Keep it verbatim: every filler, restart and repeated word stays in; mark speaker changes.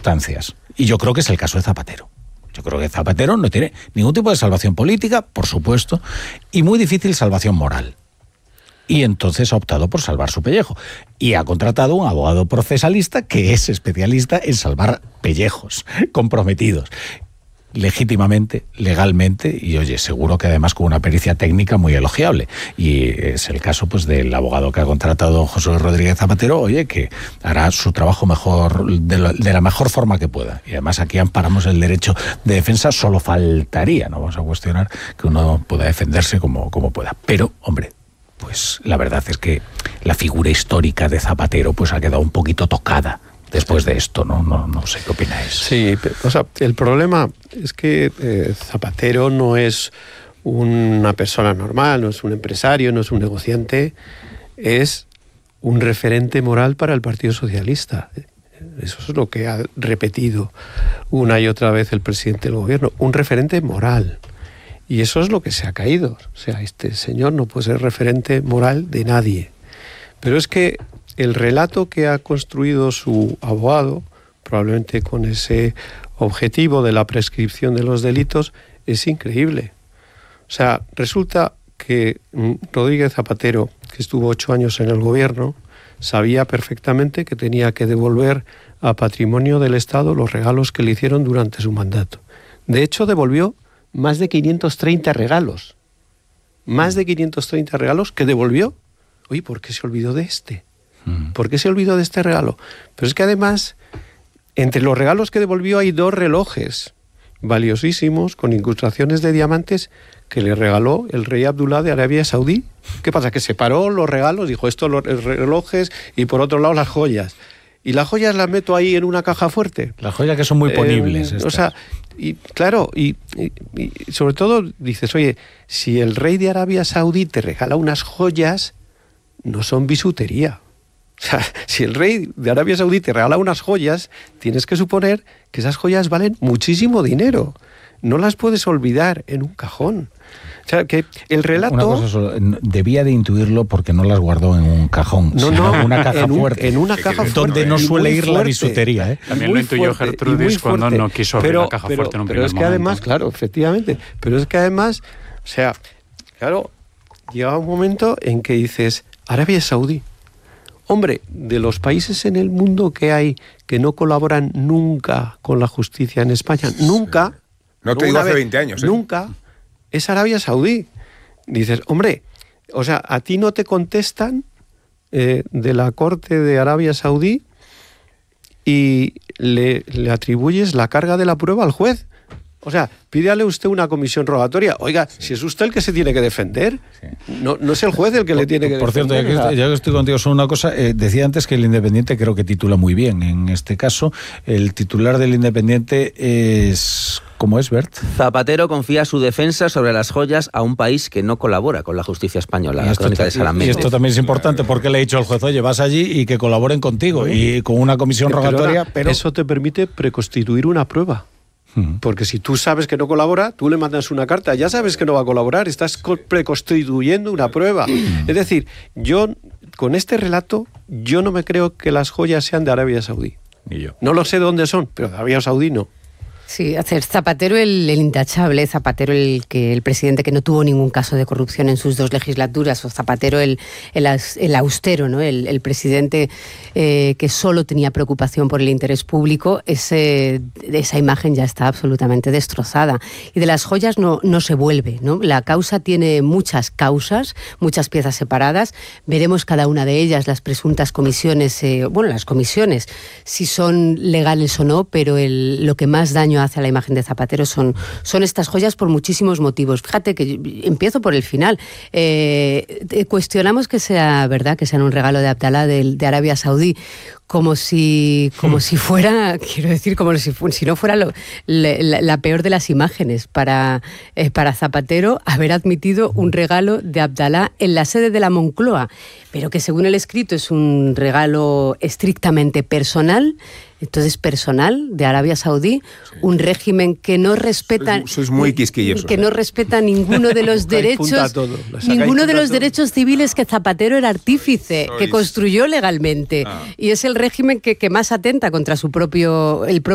Speaker 1: circunstancias. Y yo creo que es el caso de Zapatero. Yo creo que Zapatero no tiene ningún tipo de salvación política, por supuesto, y muy difícil salvación moral. Y entonces ha optado por salvar su pellejo. Y ha contratado un abogado procesalista que es especialista en salvar pellejos comprometidos. Legítimamente, legalmente, y oye, seguro que además con una pericia técnica muy elogiable. Y es el caso pues del abogado que ha contratado José Rodríguez Zapatero, oye, que hará su trabajo mejor, de la, de la mejor forma que pueda. Y además aquí amparamos el derecho de defensa, solo faltaría, no vamos a cuestionar que uno pueda defenderse como, como pueda. Pero, hombre, pues la verdad es que la figura histórica de Zapatero pues ha quedado un poquito tocada después de esto, ¿no? No, no sé qué opináis.
Speaker 2: Sí, o sea, el problema es que eh, Zapatero no es una persona normal, no es un empresario, no es un negociante, es un referente moral para el Partido Socialista. Eso es lo que ha repetido una y otra vez el presidente del gobierno, un referente moral. Y eso es lo que se ha caído. O sea, este señor no puede ser referente moral de nadie. Pero es que el relato que ha construido su abogado, probablemente con ese objetivo de la prescripción de los delitos, es increíble. O sea, resulta que Rodríguez Zapatero, que estuvo ocho años en el gobierno, sabía perfectamente que tenía que devolver a patrimonio del Estado los regalos que le hicieron durante su mandato. De hecho, devolvió más de quinientos treinta regalos. Más de quinientos treinta regalos que devolvió. Oye, ¿por qué se olvidó de este? ¿Por qué se olvidó de este regalo? Pero es que además, entre los regalos que devolvió hay dos relojes valiosísimos con incrustaciones de diamantes que le regaló el rey Abdulá de Arabia Saudí. ¿Qué pasa? Que separó los regalos, dijo esto los relojes y por otro lado las joyas. Y las joyas las meto ahí en una caja fuerte.
Speaker 1: Las joyas que son muy ponibles.
Speaker 2: Eh, o sea, y claro, y, y, y sobre todo dices, oye, si el rey de Arabia Saudí te regala unas joyas, no son bisutería. O sea, si el rey de Arabia Saudí te regala unas joyas, tienes que suponer que esas joyas valen muchísimo dinero. No las puedes olvidar en un cajón. O sea, que el relato...
Speaker 1: Una cosa solo, debía de intuirlo porque no las guardó en un cajón,
Speaker 2: no,
Speaker 1: sino
Speaker 2: no,
Speaker 1: en una caja
Speaker 2: en un,
Speaker 1: fuerte.
Speaker 2: En una caja fuerte.
Speaker 1: Donde no suele ir
Speaker 2: fuerte,
Speaker 1: la bisutería. ¿eh?
Speaker 3: También lo intuyó Gertrudis cuando no quiso abrir
Speaker 2: pero,
Speaker 3: la caja
Speaker 2: pero,
Speaker 3: fuerte en un
Speaker 2: pero
Speaker 3: primer
Speaker 2: es que
Speaker 3: momento.
Speaker 2: además, claro, efectivamente, pero es que además, o sea, claro, llega un momento en que dices, Arabia Saudí, hombre, de los países en el mundo que hay que no colaboran nunca con la justicia en España, nunca...
Speaker 4: No te digo hace veinte años. ¿eh?
Speaker 2: Nunca es Arabia Saudí. Dices, hombre, o sea, a ti no te contestan eh, de la corte de Arabia Saudí y le, le atribuyes la carga de la prueba al juez. O sea, pídale usted una comisión rogatoria. Oiga, sí. Si es usted el que se tiene que defender, sí. no, no es el juez el que
Speaker 1: por,
Speaker 2: le tiene que
Speaker 1: por
Speaker 2: defender.
Speaker 1: Por cierto, ya que, ya que estoy contigo sobre una cosa, eh, decía antes que el Independiente creo que titula muy bien. En este caso, el titular del Independiente es... ¿Cómo es, Bert?
Speaker 5: Zapatero confía su defensa sobre las joyas a un país que no colabora con la justicia española.
Speaker 1: Y
Speaker 5: la
Speaker 1: esto,
Speaker 5: crónica de Salamé.
Speaker 1: Y esto también es importante porque le he dicho al juez, oye, vas allí y que colaboren contigo ¿Sí? y con una comisión
Speaker 2: pero
Speaker 1: rogatoria.
Speaker 2: Ahora,
Speaker 1: pero
Speaker 2: eso te permite preconstituir una prueba. Porque si tú sabes que no colabora, tú le mandas una carta, ya sabes que no va a colaborar, estás preconstituyendo una prueba. Es decir, yo con este relato, yo no me creo que las joyas sean de Arabia Saudí.
Speaker 1: Ni yo.
Speaker 2: No lo sé de dónde son, pero de Arabia Saudí no.
Speaker 6: Sí, hacer Zapatero el, el intachable, Zapatero el que el presidente que no tuvo ningún caso de corrupción en sus dos legislaturas, o Zapatero el, el, el austero, ¿no? el, el presidente eh, que solo tenía preocupación por el interés público, ese, esa imagen ya está absolutamente destrozada. Y de las joyas no, no se vuelve, ¿no? La causa tiene muchas causas, muchas piezas separadas, veremos cada una de ellas, las presuntas comisiones, eh, bueno, las comisiones, si son legales o no, pero el, lo que más daño hace a la imagen de Zapatero son, son estas joyas por muchísimos motivos. Fíjate que empiezo por el final. Eh, cuestionamos que sea verdad, que sean un regalo de Abdalá de, de Arabia Saudí, como si como si fuera, quiero decir, como si, si no fuera lo, la, la peor de las imágenes para, eh, para Zapatero haber admitido un regalo de Abdalá en la sede de la Moncloa, pero que según el escrito es un regalo estrictamente personal, entonces personal de Arabia Saudí, sí. Un régimen que no respeta
Speaker 4: sois, sois muy quisquillosos,
Speaker 6: que no respeta ninguno de los derechos ninguno de los todo. derechos civiles que Zapatero era artífice, sois. que construyó legalmente, ah. y es el régimen que, que más atenta contra su propio el propio